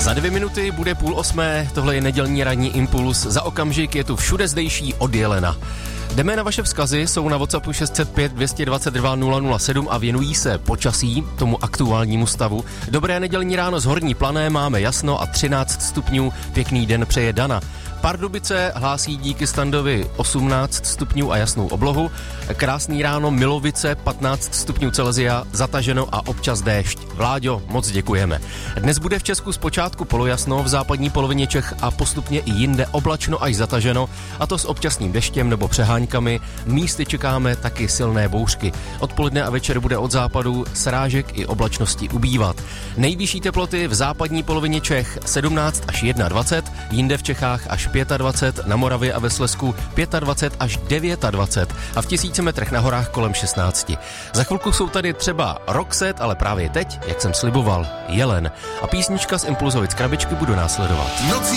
Za 2 minuty bude 7:30, tohle je nedělní ranní impuls, za okamžik je tu všude zdejší od Jelena. Jdeme na vaše vzkazy, jsou na WhatsAppu 605 222 007 a věnují se počasí, tomu aktuálnímu stavu. Dobré nedělní ráno z Horní Plané, máme jasno a 13 stupňů, pěkný den přeje Dana. Pardubice hlásí díky Standovi 18 stupňů a jasnou oblohu. Krásný ráno Milovice 15 stupňů Celsia, zataženo a občas déšť. Vláďo, moc děkujeme. Dnes bude v Česku zpočátku polojasno, v západní polovině Čech a postupně i jinde oblačno až zataženo, a to s občasným deštěm nebo přeháňkami. Místy čekáme taky silné bouřky. Odpoledne a večer bude od západu srážek i oblačnosti ubývat. Nejvyšší teploty v západní polovině Čech 17 až 21, jinde v Čechách až 25, na Moravě a ve Slezsku 25 až 29 a v 1000 metrech na horách kolem 16. Za chvilku jsou tady třeba Roxette, ale právě teď, jak jsem sliboval, Jelen. A písnička z Impulzovic krabičky bude následovat.